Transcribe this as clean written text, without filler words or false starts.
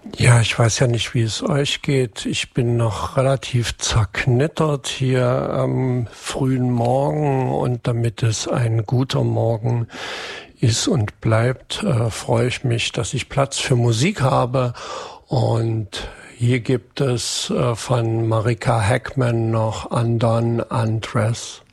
Ja, ich weiß ja nicht, wie es euch geht. Ich bin noch relativ zerknittert hier am frühen Morgen, und damit es ein guter Morgen ist und bleibt, freue ich mich, dass ich Platz für Musik habe. Und hier gibt es von Marika Hackman noch Undone Undress.